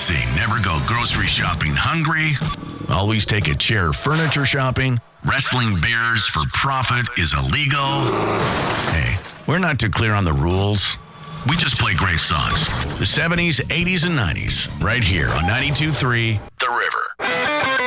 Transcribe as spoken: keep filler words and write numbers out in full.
see. Never go grocery shopping hungry. Always take a chair furniture shopping. Wrestling bears for profit is illegal. Hey, we're not too clear on the rules. We just play great songs. The seventies, eighties, and nineties. Right here on ninety-two point three The River.